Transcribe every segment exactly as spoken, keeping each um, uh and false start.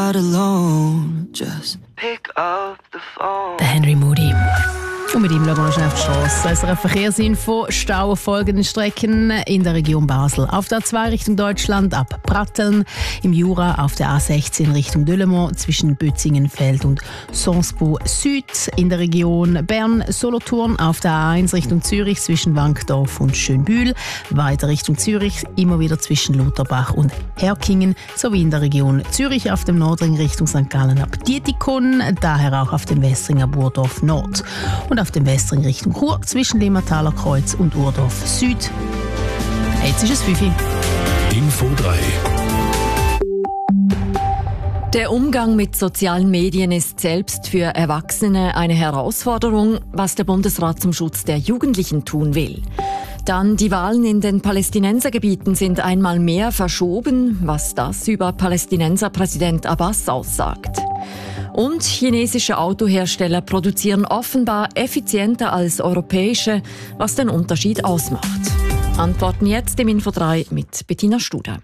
not alone. Just pick up the phone. Der Henry Moody. Und mit ihm schauen wir noch schnell auf die Strasse. Es ist ein Verkehrsinfo. Stau auf folgenden Strecken in der Region Basel. Auf der A zwei Richtung Deutschland ab Pratteln. Im Jura auf der A sechzehn Richtung Delemont zwischen Bötzingenfeld und Sonsbo Süd. In der Region Bern-Solothurn auf der A eins Richtung Zürich zwischen Wankdorf und Schönbühl. Weiter Richtung Zürich immer wieder zwischen Lutherbach und Herkingen. Sowie in der Region Zürich auf dem Nordring Richtung Sankt Gallen ab Dietikon. Daher auch auf dem Westringer Burdorf Nord. Und auf dem Westring Richtung Chur zwischen Limmertaler Kreuz und Urdorf Süd. Jetzt ist es fünf Uhr. Info drei. Der Umgang mit sozialen Medien ist selbst für Erwachsene eine Herausforderung, was der Bundesrat zum Schutz der Jugendlichen tun will. Dann die Wahlen in den Palästinensergebieten sind einmal mehr verschoben, was das über Palästinenserpräsident Abbas aussagt. Und chinesische Autohersteller produzieren offenbar effizienter als europäische, was den Unterschied ausmacht. Antworten jetzt im Info drei mit Bettina Studer.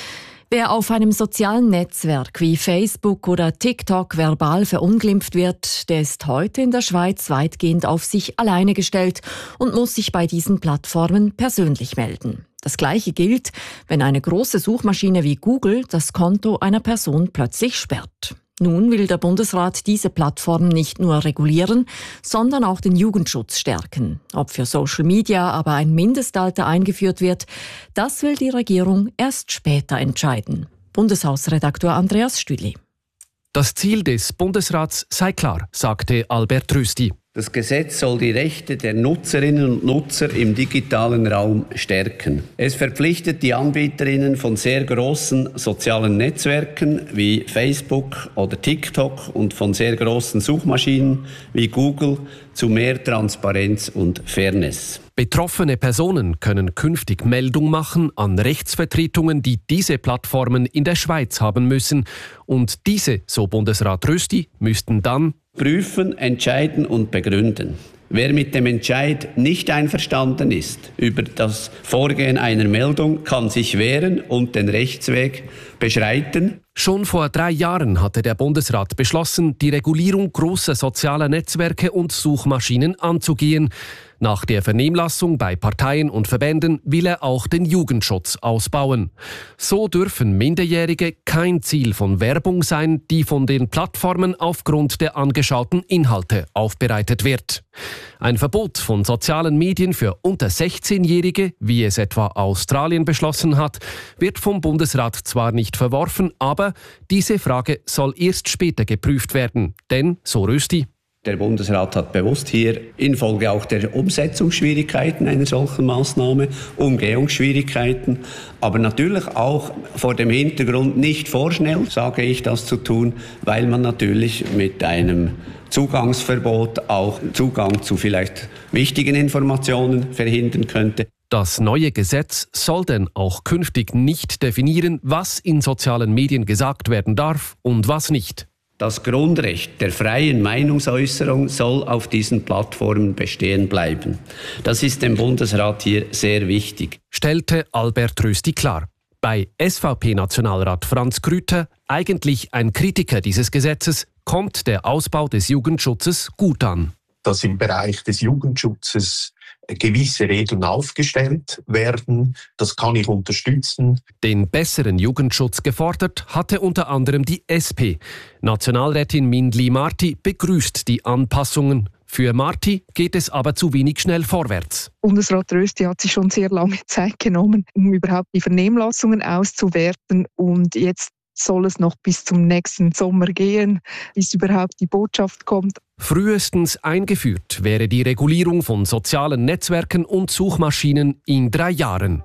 Wer auf einem sozialen Netzwerk wie Facebook oder TikTok verbal verunglimpft wird, der ist heute in der Schweiz weitgehend auf sich alleine gestellt und muss sich bei diesen Plattformen persönlich melden. Das Gleiche gilt, wenn eine große Suchmaschine wie Google das Konto einer Person plötzlich sperrt. Nun will der Bundesrat diese Plattformen nicht nur regulieren, sondern auch den Jugendschutz stärken. Ob für Social Media aber ein Mindestalter eingeführt wird, das will die Regierung erst später entscheiden. Bundeshausredakteur Andreas Stüli. Das Ziel des Bundesrats sei klar, sagte Albert Rösti. Das Gesetz soll die Rechte der Nutzerinnen und Nutzer im digitalen Raum stärken. Es verpflichtet die Anbieterinnen von sehr großen sozialen Netzwerken wie Facebook oder TikTok und von sehr großen Suchmaschinen wie Google zu mehr Transparenz und Fairness. Betroffene Personen können künftig Meldung machen an Rechtsvertretungen, die diese Plattformen in der Schweiz haben müssen. Und diese, so Bundesrat Rösti, müssten dann prüfen, entscheiden und begründen. Wer mit dem Entscheid nicht einverstanden ist über das Vorgehen einer Meldung, kann sich wehren und den Rechtsweg beschreiten. Schon vor drei Jahren hatte der Bundesrat beschlossen, die Regulierung großer sozialer Netzwerke und Suchmaschinen anzugehen. Nach der Vernehmlassung bei Parteien und Verbänden will er auch den Jugendschutz ausbauen. So dürfen Minderjährige kein Ziel von Werbung sein, die von den Plattformen aufgrund der angeschauten Inhalte aufbereitet wird. Ein Verbot von sozialen Medien für unter sechzehnjährige, wie es etwa Australien beschlossen hat, wird vom Bundesrat zwar nicht verworfen, aber diese Frage soll erst später geprüft werden. Denn, so Rösti, der Bundesrat hat bewusst hier infolge auch der Umsetzungsschwierigkeiten einer solchen Maßnahme, Umgehungsschwierigkeiten, aber natürlich auch vor dem Hintergrund nicht vorschnell, sage ich, das zu tun, weil man natürlich mit einem Zugangsverbot auch Zugang zu vielleicht wichtigen Informationen verhindern könnte. Das neue Gesetz soll denn auch künftig nicht definieren, was in sozialen Medien gesagt werden darf und was nicht. Das Grundrecht der freien Meinungsäußerung soll auf diesen Plattformen bestehen bleiben. Das ist dem Bundesrat hier sehr wichtig, stellte Albert Rösti klar. Bei S V P-Nationalrat Franz Grüter, eigentlich ein Kritiker dieses Gesetzes, kommt der Ausbau des Jugendschutzes gut an. Dass im Bereich des Jugendschutzes gewisse Regeln aufgestellt werden, das kann ich unterstützen. Den besseren Jugendschutz gefordert hatte unter anderem die S P. Nationalrätin Mindli Marti begrüßt die Anpassungen. Für Marti geht es aber zu wenig schnell vorwärts. Bundesrat Rösti hat sich schon sehr lange Zeit genommen, um überhaupt die Vernehmlassungen auszuwerten, und jetzt soll es noch bis zum nächsten Sommer gehen, bis überhaupt die Botschaft kommt. Frühestens eingeführt wäre die Regulierung von sozialen Netzwerken und Suchmaschinen in drei Jahren.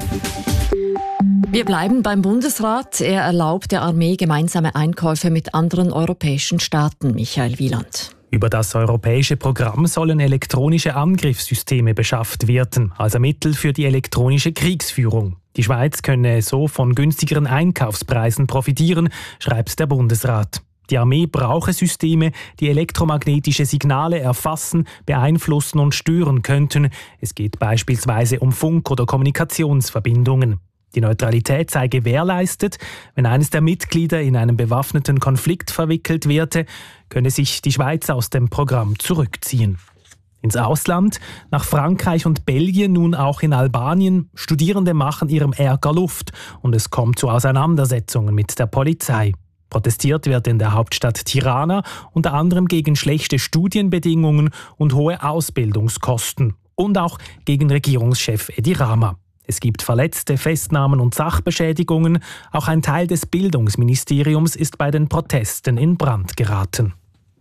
Wir bleiben beim Bundesrat. Er erlaubt der Armee gemeinsame Einkäufe mit anderen europäischen Staaten. Michael Wieland. Über das europäische Programm sollen elektronische Angriffssysteme beschafft werden, also Mittel für die elektronische Kriegsführung. Die Schweiz könne so von günstigeren Einkaufspreisen profitieren, schreibt der Bundesrat. Die Armee brauche Systeme, die elektromagnetische Signale erfassen, beeinflussen und stören könnten. Es geht beispielsweise um Funk- oder Kommunikationsverbindungen. Die Neutralität sei gewährleistet. Wenn eines der Mitglieder in einen bewaffneten Konflikt verwickelt werde, könne sich die Schweiz aus dem Programm zurückziehen. Ins Ausland, nach Frankreich und Belgien, nun auch in Albanien. Studierende machen ihrem Ärger Luft und es kommt zu Auseinandersetzungen mit der Polizei. Protestiert wird in der Hauptstadt Tirana unter anderem gegen schlechte Studienbedingungen und hohe Ausbildungskosten und auch gegen Regierungschef Edi Rama. Es gibt Verletzte, Festnahmen und Sachbeschädigungen. Auch ein Teil des Bildungsministeriums ist bei den Protesten in Brand geraten.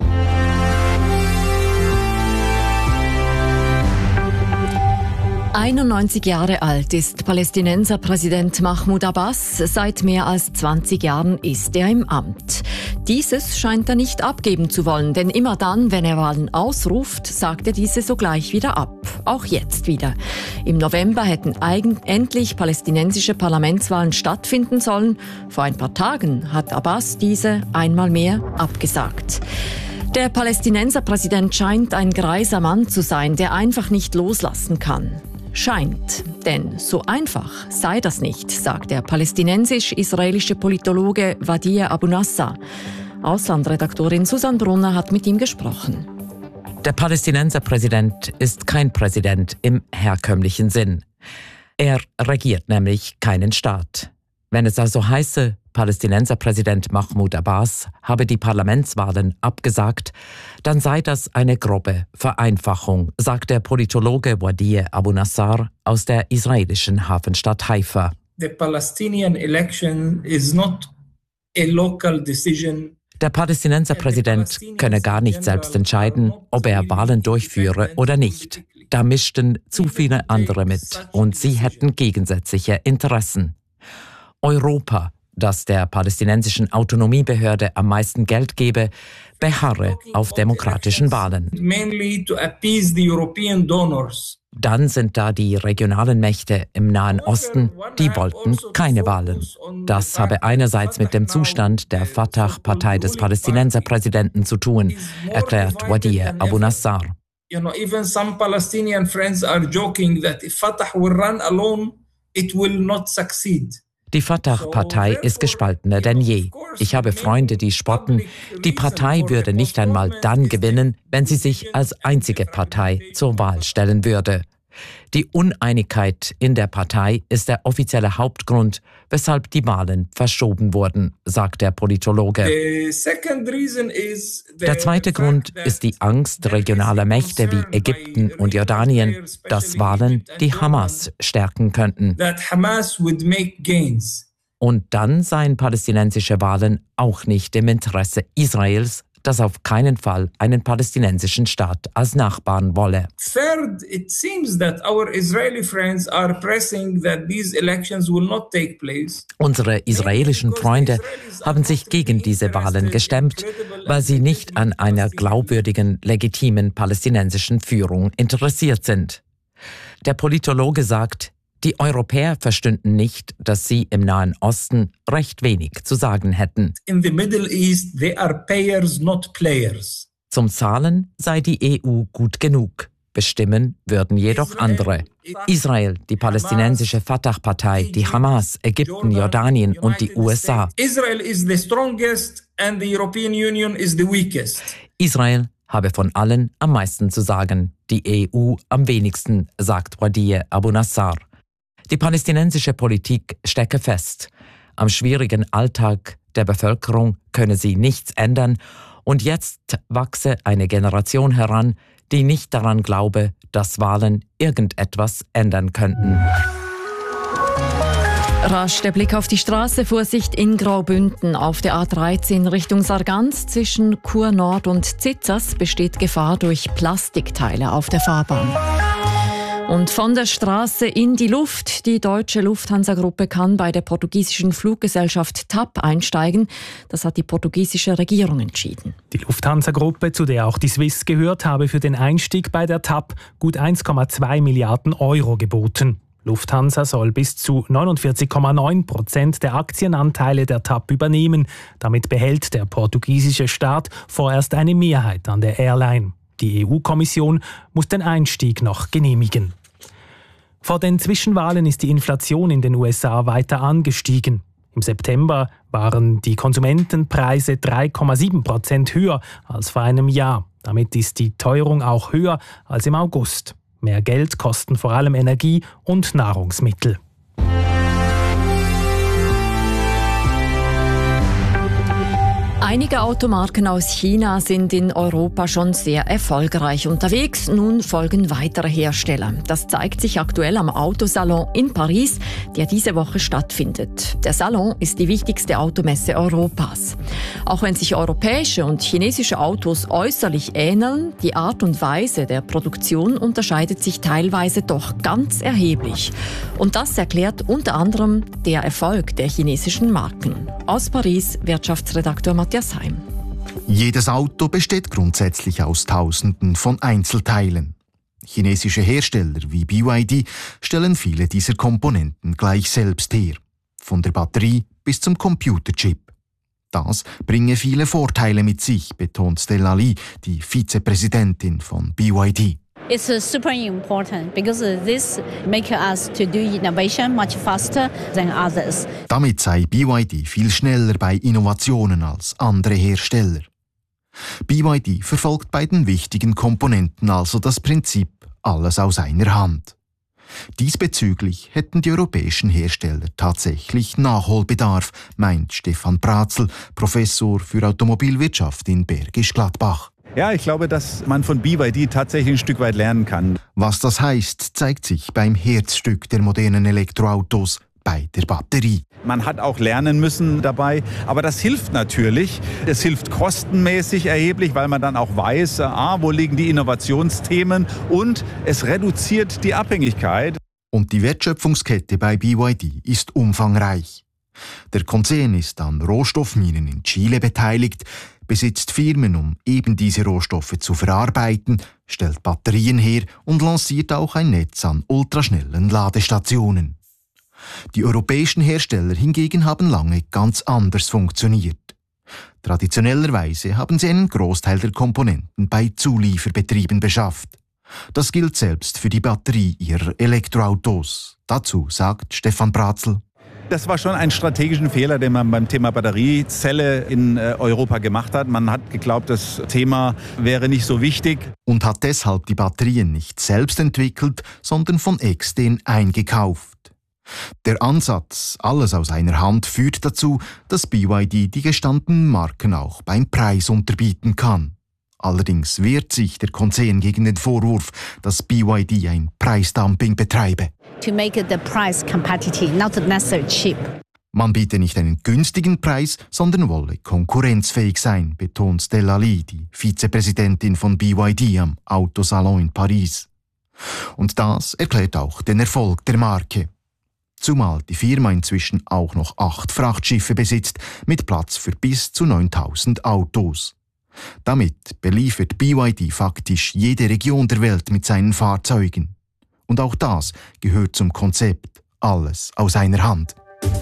einundneunzig Jahre alt ist Palästinenser Präsident Mahmoud Abbas. Seit mehr als zwanzig Jahren ist er im Amt. Dieses scheint er nicht abgeben zu wollen, denn immer dann, wenn er Wahlen ausruft, sagt er diese sogleich wieder ab. Auch jetzt wieder. Im November hätten eigentlich palästinensische Parlamentswahlen stattfinden sollen. Vor ein paar Tagen hat Abbas diese einmal mehr abgesagt. Der Palästinenser Präsident scheint ein greiser Mann zu sein, der einfach nicht loslassen kann. Scheint, denn so einfach sei das nicht, sagt der palästinensisch-israelische Politologe Wadie Abu Nassar. Auslandredaktorin Susanne Brunner hat mit ihm gesprochen. Der Palästinenser Präsident ist kein Präsident im herkömmlichen Sinn. Er regiert nämlich keinen Staat. Wenn es also heiße, Palästinenser Präsident Mahmoud Abbas habe die Parlamentswahlen abgesagt, dann sei das eine grobe Vereinfachung, sagt der Politologe Wadie Abu Nassar aus der israelischen Hafenstadt Haifa. The Palestinian election is not a local decision. Der Palästinenser Präsident könne gar nicht selbst entscheiden, ob er Wahlen durchführe oder nicht. Da mischten zu viele andere mit und sie hätten gegensätzliche Interessen. Europa, das der palästinensischen Autonomiebehörde am meisten Geld gebe, beharre auf demokratischen Wahlen. Dann sind da die regionalen Mächte im Nahen Osten, die wollten keine Wahlen. Das habe einerseits mit dem Zustand der Fatah-Partei des Palästinenserpräsidenten zu tun, erklärt Wadie Abu Nassar. You know, even some Palestinian friends are joking that if Fatah will run alone, it will not succeed. Die Fatah-Partei ist gespaltener denn je. Ich habe Freunde, die spotten, die Partei würde nicht einmal dann gewinnen, wenn sie sich als einzige Partei zur Wahl stellen würde. Die Uneinigkeit in der Partei ist der offizielle Hauptgrund, weshalb die Wahlen verschoben wurden, sagt der Politologe. Der zweite Grund ist die Angst regionaler Mächte wie Ägypten und Jordanien, dass Wahlen die Hamas stärken könnten. Und dann seien palästinensische Wahlen auch nicht im Interesse Israels, das auf keinen Fall einen palästinensischen Staat als Nachbarn wolle. Third, it seems that our Israeli friends are pressing that these elections will not take place. Unsere israelischen Freunde haben sich gegen diese Wahlen gestemmt, weil sie nicht an einer glaubwürdigen, legitimen palästinensischen Führung interessiert sind. Der Politologe sagt, die Europäer verstünden nicht, dass sie im Nahen Osten recht wenig zu sagen hätten. In the Middle East, they are payers, not players. Zum Zahlen sei die E U gut genug. Bestimmen würden jedoch andere. Israel, die palästinensische Fatah-Partei, die Hamas, Ägypten, Jordanien und die U S A. Israel is the strongest and the European Union is the weakest. Israel habe von allen am meisten zu sagen, die E U am wenigsten, sagt Wadie Abu Nassar. Die palästinensische Politik stecke fest. Am schwierigen Alltag der Bevölkerung könne sie nichts ändern und jetzt wachse eine Generation heran, die nicht daran glaube, dass Wahlen irgendetwas ändern könnten. Rasch der Blick auf die Straße. Vorsicht in Graubünden. Auf der A dreizehn Richtung Sargans zwischen Chur Nord und Zitzers besteht Gefahr durch Plastikteile auf der Fahrbahn. Und von der Straße in die Luft. Die deutsche Lufthansa-Gruppe kann bei der portugiesischen Fluggesellschaft T A P einsteigen. Das hat die portugiesische Regierung entschieden. Die Lufthansa-Gruppe, zu der auch die Swiss gehört, habe für den Einstieg bei der T A P gut eins Komma zwei Milliarden Euro geboten. Lufthansa soll bis zu neunundvierzig Komma neun Prozent der Aktienanteile der T A P übernehmen. Damit behält der portugiesische Staat vorerst eine Mehrheit an der Airline. Die E U-Kommission muss den Einstieg noch genehmigen. Vor den Zwischenwahlen ist die Inflation in den U S A weiter angestiegen. Im September waren die Konsumentenpreise drei Komma sieben Prozent höher als vor einem Jahr. Damit ist die Teuerung auch höher als im August. Mehr Geld kosten vor allem Energie und Nahrungsmittel. Einige Automarken aus China sind in Europa schon sehr erfolgreich unterwegs. Nun folgen weitere Hersteller. Das zeigt sich aktuell am Autosalon in Paris, der diese Woche stattfindet. Der Salon ist die wichtigste Automesse Europas. Auch wenn sich europäische und chinesische Autos äußerlich ähneln, die Art und Weise der Produktion unterscheidet sich teilweise doch ganz erheblich. Und das erklärt unter anderem der Erfolg der chinesischen Marken. Aus Paris, Wirtschaftsredakteur Matthias Heim. Jedes Auto besteht grundsätzlich aus Tausenden von Einzelteilen. Chinesische Hersteller wie B Y D stellen viele dieser Komponenten gleich selbst her. Von der Batterie bis zum Computerchip. Das bringe viele Vorteile mit sich, betont Stella Li, die Vizepräsidentin von B Y D. It's super important because this makes us to do innovation much faster than others. Damit sei B Y D viel schneller bei Innovationen als andere Hersteller. B Y D verfolgt bei den wichtigen Komponenten also das Prinzip alles aus einer Hand. Diesbezüglich hätten die europäischen Hersteller tatsächlich Nachholbedarf, meint Stefan Pratzel, Professor für Automobilwirtschaft in Bergisch Gladbach. Ja, ich glaube, dass man von B Y D tatsächlich ein Stück weit lernen kann. Was das heißt, zeigt sich beim Herzstück der modernen Elektroautos, bei der Batterie. Man hat auch lernen müssen dabei, aber das hilft natürlich. Es hilft kostenmäßig erheblich, weil man dann auch weiß, ah, wo liegen die Innovationsthemen, und es reduziert die Abhängigkeit. Und die Wertschöpfungskette bei B Y D ist umfangreich. Der Konzern ist an Rohstoffminen in Chile beteiligt, besitzt Firmen, um eben diese Rohstoffe zu verarbeiten, stellt Batterien her und lanciert auch ein Netz an ultraschnellen Ladestationen. Die europäischen Hersteller hingegen haben lange ganz anders funktioniert. Traditionellerweise haben sie einen Großteil der Komponenten bei Zulieferbetrieben beschafft. Das gilt selbst für die Batterie ihrer Elektroautos. Dazu sagt Stefan Pratzel: Das war schon ein strategischen Fehler, den man beim Thema Batteriezelle in Europa gemacht hat. Man hat geglaubt, das Thema wäre nicht so wichtig. Und hat deshalb die Batterien nicht selbst entwickelt, sondern von extern eingekauft. Der Ansatz, alles aus einer Hand, führt dazu, dass B Y D die gestandenen Marken auch beim Preis unterbieten kann. Allerdings wehrt sich der Konzern gegen den Vorwurf, dass B Y D ein Preisdumping betreibe. To make the price competitive, not necessarily cheap. Man biete nicht einen günstigen Preis, sondern wolle konkurrenzfähig sein, betont Stella Li, die Vizepräsidentin von B Y D am Autosalon in Paris. Und das erklärt auch den Erfolg der Marke. Zumal die Firma inzwischen auch noch acht Frachtschiffe besitzt, mit Platz für bis zu neuntausend Autos. Damit beliefert B Y D faktisch jede Region der Welt mit seinen Fahrzeugen. Und auch das gehört zum Konzept alles aus einer Hand.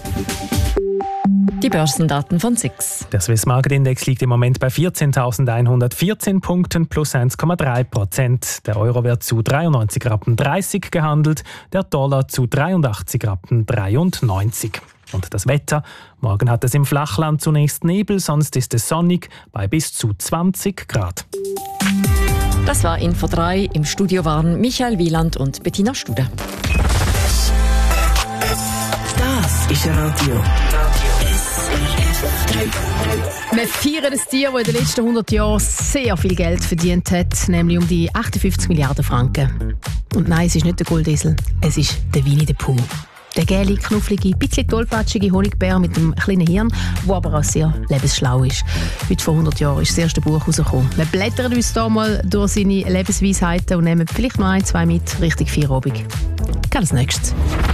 Die Börsendaten von S I X. Der Swiss Market Index liegt im Moment bei vierzehntausendeinhundertvierzehn Punkten plus eins Komma drei Prozent. Der Euro wird zu dreiundneunzig Rappen dreißig gehandelt, der Dollar zu dreiundachtzig Rappen dreiundneunzig. Und das Wetter? Morgen hat es im Flachland zunächst Nebel, sonst ist es sonnig bei bis zu zwanzig Grad. Das war Info drei. Im Studio waren Michael Wieland und Bettina Studer. Das ist Radio. Wir feiern ein Tier, das in den letzten hundert Jahren sehr viel Geld verdient hat, nämlich um die achtundfünfzig Milliarden Franken. Und nein, es ist nicht der Goldesel, es ist der Winnie the Pooh. Der gelbe, knufflige, bisschen tollpatschige Honigbär mit einem kleinen Hirn, der aber auch sehr lebensschlau ist. Heute vor hundert Jahren ist das erste Buch herausgekommen. Wir blättern uns hier mal durch seine Lebensweisheiten und nehmen vielleicht noch ein, zwei mit Richtung Feierabend. Bis als nächstes.